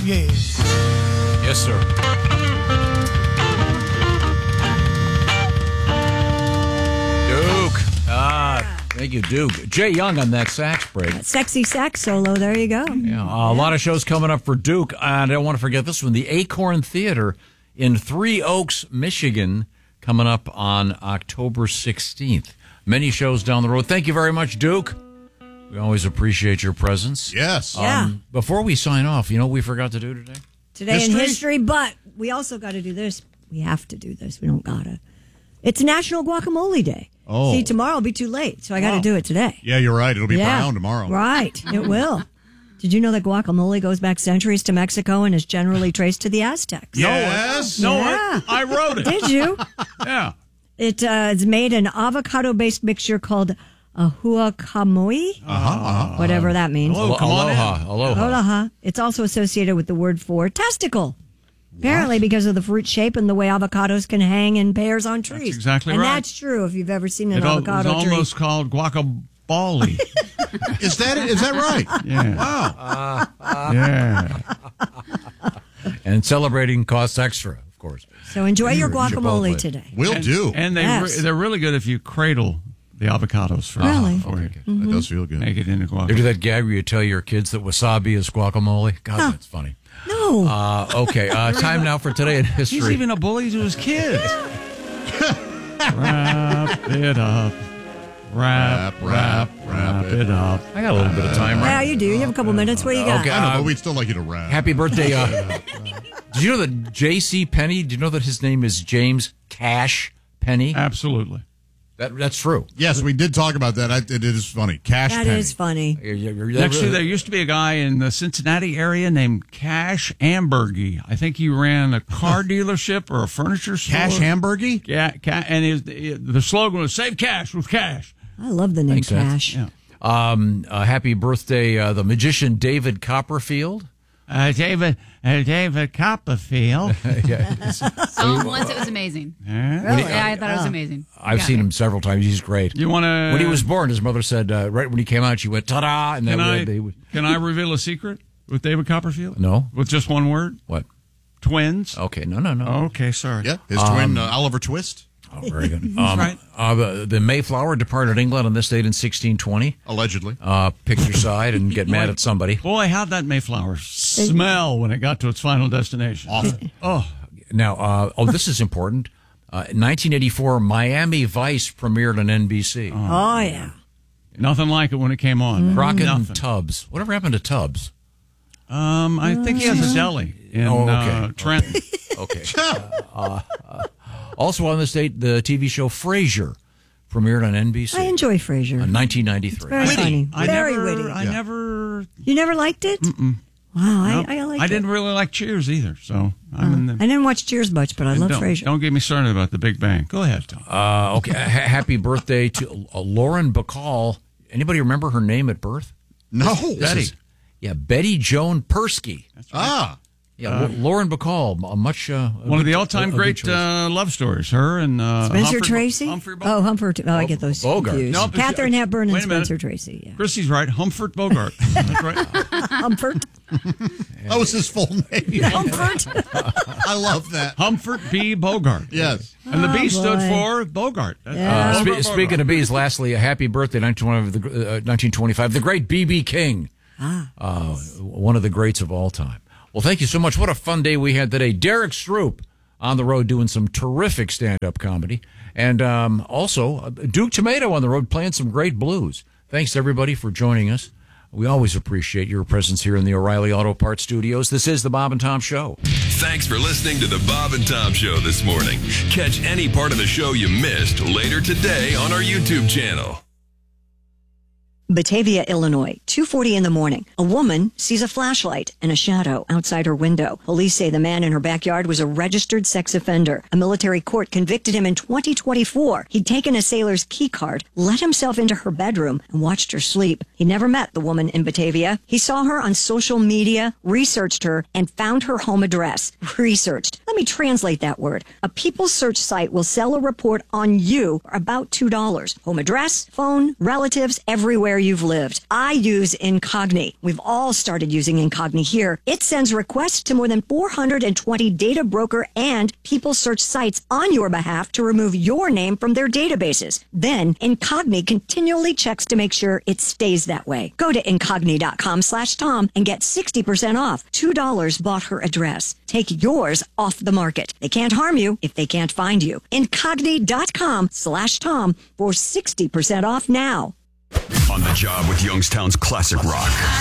Xavier. Yes, sir. Duke. Thank you, Duke. Jay Young on that sax break. Sexy sax solo. There you go. Yeah, a lot of shows coming up for Duke. And I don't want to forget this one, the Acorn Theater in Three Oaks, Michigan, coming up on October 16th. Many shows down the road. Thank you very much, Duke. We always appreciate your presence. Yes. Before we sign off, you know what we forgot to do today? Today in history, but we also got to do this. We have to do this. We don't gotta. It's National Guacamole Day. Oh. See, tomorrow will be too late, so I got to do it today. Yeah, you're right. It'll be brown tomorrow. Right, it will. Did you know that guacamole goes back centuries to Mexico and is generally traced to the Aztecs? Yes. No, Yeah. I wrote it. Did you? Yeah. It is made an avocado-based mixture called a huacamole, whatever that means. Hello, come on in. Aloha. It's also associated with the word for testicle. Apparently, because of the fruit shape and the way avocados can hang in pairs on trees. That's exactly and right. that's true if you've ever seen an It avocado was tree. almost called guacamole. Is that right? Yeah. Wow. Yeah. And celebrating costs extra, of course. So enjoy your guacamole Chipotle. today. Will do. And Yes. they're really good if you cradle the avocados first. Really? Before you That does feel good. make it into You ever do guacamole. that gag where you tell your kids that wasabi is guacamole? God, that's funny. No. Okay, time now for Today in History. He's even a bully to his kids. Wrap it up. Wrap it up. I got a little bit of time, Yeah, right? you do. You have a couple minutes. What do you got? Okay. I know, but we'd still like you to rap. Happy birthday. Did you know that J.C. Penney, did you know that his name is James Cash Penny? Absolutely. That's true. Yes, we did talk about that. It is funny. Cash That Penny. is funny. Actually, there used to be a guy in the Cincinnati area named Cash Ambergy. I think he ran a car dealership or a furniture store. Cash Hamburgy? Yeah, and the slogan was "Save cash with cash." I love the name Makes sense. Cash. Yeah. Happy birthday, the magician David Copperfield. David Copperfield. Saw him once. It was amazing. Yeah, I thought it was amazing. I've seen him several times. He's great. You want to? When he was born, his mother said, right when he came out, she went, ta-da! And Can I reveal a secret with David Copperfield? No. With just one word? What? Twins. Okay, no. Okay, sorry. Yeah, his twin Oliver Twist. Oh, very good. right. The Mayflower departed England on this date in 1620. Allegedly. Pick your side and get mad at somebody. Boy, how'd that Mayflower smell when it got to its final destination? Awful. Oh, Now, this is important. 1984, Miami Vice premiered on NBC. Oh, yeah. nothing like it when it came on. Crockett Nothing. and Tubbs. Whatever happened to Tubbs? I think he has a deli in Trenton. Okay. Also on this date, the TV show Frasier premiered on NBC. I enjoy Frasier. In 1993. Very funny. I Very never, witty. I never. You never liked it? Mm-mm. Wow, Nope. I liked it. I didn't really like Cheers either, so I'm in the. I didn't watch Cheers much, but I love Frasier. Don't get me started about the Big Bang. Go ahead, Tom. Okay. Happy birthday to Lauren Bacall. Anybody remember her name at birth? No. Betty. Betty Joan Persky. Ah. Yeah, Lauren Bacall, One of the all-time great love stories. Her and Spencer Tracy? Humphrey Bogart. Oh, Humphrey. Oh, I get those Bogart. confused. No, but Catherine Hepburn and wait a minute. Spencer Tracy. Yeah. Chrissy's right. Humphrey Bogart. That's right. Humphrey. That was his full name. Humphrey. I love that. Humphrey B. Bogart. Yes. And the B stood boy. for Bogart. Yeah. Bogart. Speaking of bees, lastly, a happy birthday, 1925, the great B.B. King. One of the greats of all time. Well, thank you so much. What a fun day we had today. Derek Stroop on the road doing some terrific stand-up comedy. And also, Duke Tomato on the road playing some great blues. Thanks, everybody, for joining us. We always appreciate your presence here in the O'Reilly Auto Parts Studios. This is the Bob and Tom Show. Thanks for listening to the Bob and Tom Show this morning. Catch any part of the show you missed later today on our YouTube channel. Batavia, Illinois, 2:40 in the morning. A woman sees a flashlight and a shadow outside her window. Police say the man in her backyard was a registered sex offender. A military court convicted him in 2024. He'd taken a sailor's key card, let himself into her bedroom, and watched her sleep. He never met the woman in Batavia. He saw her on social media, researched her, and found her home address. Researched. Let me translate that word. A People search site will sell a report on you for about $2. Home address, phone, relatives, everywhere where you've lived. I use Incogni. We've all started using Incogni here. It sends requests to more than 420 data broker and people search sites on your behalf to remove your name from their databases. Then Incogni continually checks to make sure it stays that way. Go to Incogni.com/Tom and get 60% off. $2 bought her address. Take yours off the market. They can't harm you if they can't find you. Incogni.com/Tom for 60% off now. On the job with Youngstown's classic rock.